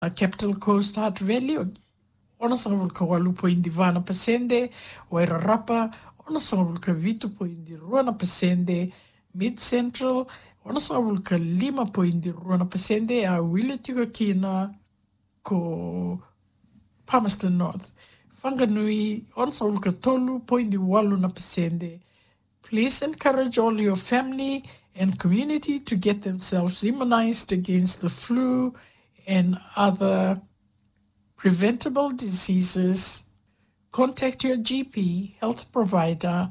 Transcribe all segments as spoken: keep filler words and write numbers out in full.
uh, Capital Coast, Heart Valley, ona sangavulka walu poindi vana pasende, Waira Rapa, ona sangavulka vitu poindi ruana pasende, Mid Central, ona sangavulka lima poindi ruana pasende, a wile tika kina ko Palmerston North. Whanganui, ona sangavulka tolu poindi walu na pasende. Please encourage all your family and community to get themselves immunized against the flu and other preventable diseases. Contact your G P, health provider,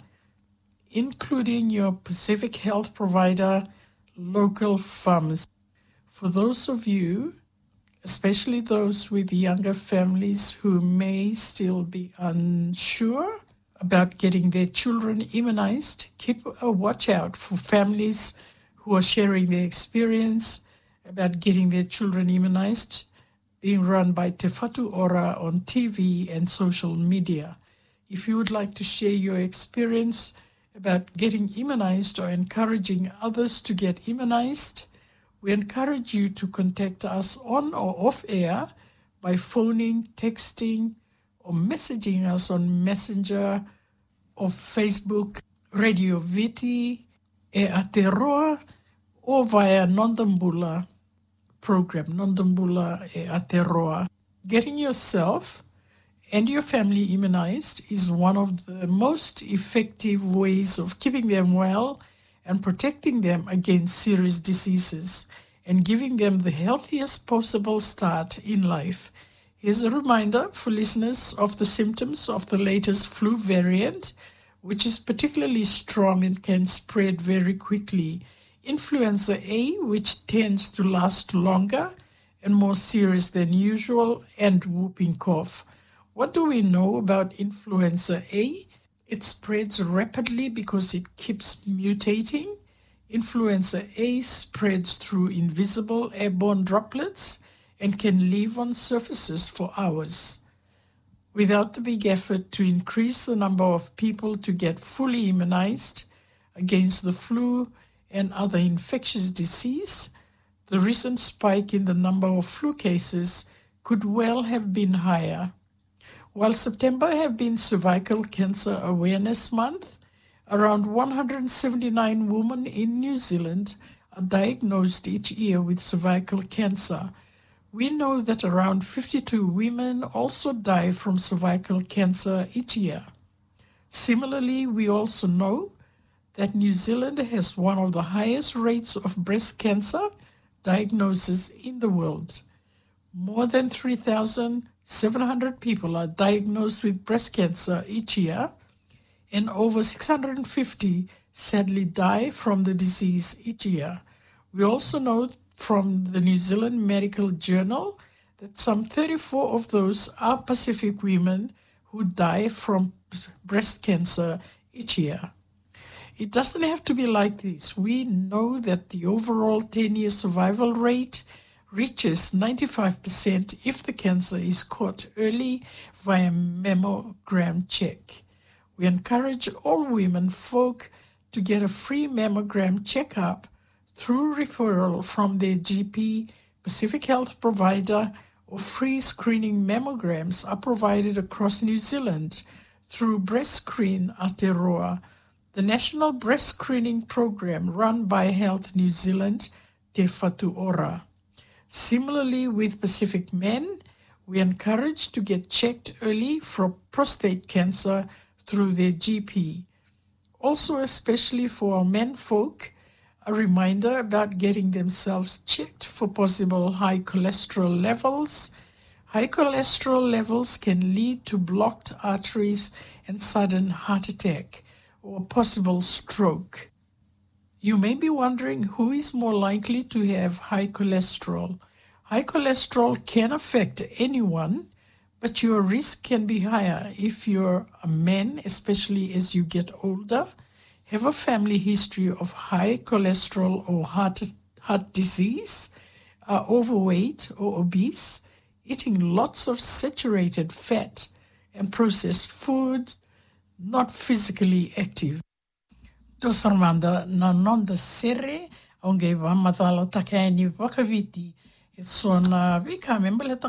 including your Pacific Health Provider, local pharmacy. For those of you, especially those with younger families who may still be unsure about getting their children immunized, keep a watch out for families who are sharing their experience about getting their children immunized, being run by Te Whatu Ora on T V and social media. If you would like to share your experience about getting immunized or encouraging others to get immunized, we encourage you to contact us on or off air by phoning, texting, or messaging us on Messenger or Facebook, Radio Viti, e Aotearoa, or via Nondambula program, Nondambula e Aotearoa. Getting yourself and your family immunized is one of the most effective ways of keeping them well and protecting them against serious diseases and giving them the healthiest possible start in life. Here's a reminder for listeners of the symptoms of the latest flu variant, which is particularly strong and can spread very quickly. Influenza A, which tends to last longer and more serious than usual, and whooping cough. What do we know about influenza A? It spreads rapidly because it keeps mutating. Influenza A spreads through invisible airborne droplets and can live on surfaces for hours. Without the big effort to increase the number of people to get fully immunized against the flu and other infectious disease, the recent spike in the number of flu cases could well have been higher. While September have been Cervical Cancer Awareness Month, around one hundred seventy-nine women in New Zealand are diagnosed each year with cervical cancer. We know that around fifty-two women also die from cervical cancer each year. Similarly, we also know that New Zealand has one of the highest rates of breast cancer diagnosis in the world. More than three thousand seven hundred people are diagnosed with breast cancer each year, and over six hundred fifty sadly die from the disease each year. We also know from the New Zealand Medical Journal that some thirty-four of those are Pacific women who die from breast cancer each year. It doesn't have to be like this. We know that the overall ten-year survival rate reaches ninety-five percent if the cancer is caught early via mammogram check. We encourage all women folk to get a free mammogram checkup through referral from their G P, Pacific Health Provider, or free screening mammograms are provided across New Zealand through Breast Screen Aotearoa, the national breast screening program run by Health New Zealand, Te Whatu Ora. Similarly, with Pacific men, we encourage to get checked early for prostate cancer through their G P. Also, especially for our men folk, a reminder about getting themselves checked for possible high cholesterol levels. High cholesterol levels can lead to blocked arteries and sudden heart attack or possible stroke. You may be wondering who is more likely to have high cholesterol. High cholesterol can affect anyone, but your risk can be higher if you're a man, especially as you get older, have a family history of high cholesterol or heart, heart disease, are overweight or obese, eating lots of saturated fat and processed food, not physically active. Tos Armanda na nonda sere onge va matalo takaini wakaviti He sona vika me mbele